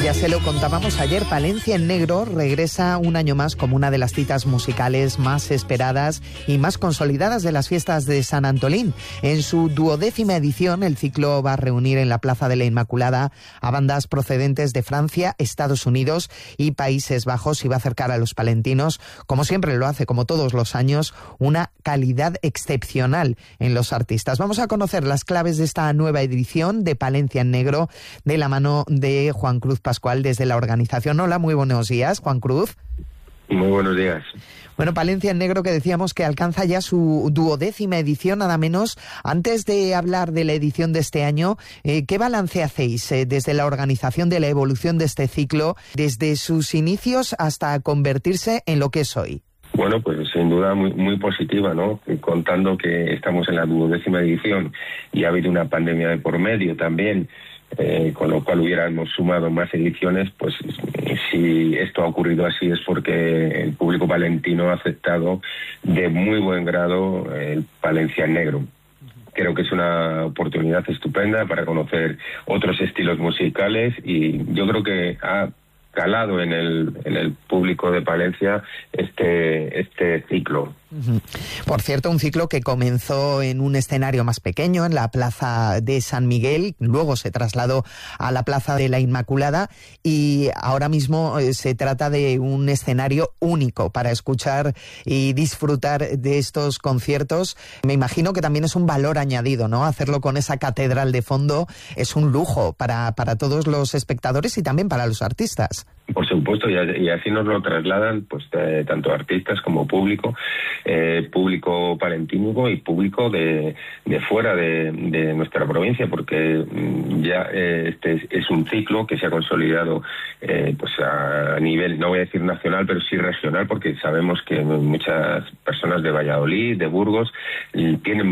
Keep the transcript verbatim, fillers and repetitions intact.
Ya se lo contábamos ayer, Palencia en Negro regresa un año más como una de las citas musicales más esperadas y más consolidadas de las fiestas de San Antolín. En su duodécima edición, el ciclo va a reunir en la Plaza de la Inmaculada a bandas procedentes de Francia, Estados Unidos y Países Bajos y va a acercar a los palentinos, como siempre lo hace, como todos los años, una calidad excepcional en los artistas. Vamos a conocer las claves de esta nueva edición de Palencia en Negro de la mano de Juan Cruz Pascual desde la organización. Hola, muy buenos días, Juan Cruz. Muy buenos días. Bueno, Palencia en Negro, que decíamos que alcanza ya su duodécima edición, nada menos. Antes de hablar de la edición de este año, eh, ¿qué balance hacéis eh, desde la organización de la evolución de este ciclo, desde sus inicios hasta convertirse en lo que es hoy? Bueno, pues sin duda muy muy positiva, ¿no? Contando que estamos en la duodécima edición y ha habido una pandemia de por medio también, eh, con lo cual hubiéramos sumado más ediciones, pues si esto ha ocurrido así es porque el público palentino ha aceptado de muy buen grado el Palencia en Negro. Creo que es una oportunidad estupenda para conocer otros estilos musicales y yo creo que ha calado en el en el público de Palencia este este ciclo. Por cierto, un ciclo que comenzó en un escenario más pequeño, en la Plaza de San Miguel, luego se trasladó a la Plaza de la Inmaculada y ahora mismo eh, se trata de un escenario único para escuchar y disfrutar de estos conciertos. Me imagino que también es un valor añadido, ¿no? Hacerlo con esa catedral de fondo es un lujo para, para todos los espectadores y también para los artistas. Por supuesto, y así nos lo trasladan pues eh, tanto artistas como público, eh, público palentino y público de, de fuera de, de nuestra provincia, porque mm, ya eh, este es, es un ciclo que se ha consolidado eh, pues a nivel, no voy a decir nacional, pero sí regional, porque sabemos que muchas personas de Valladolid, de Burgos, tienen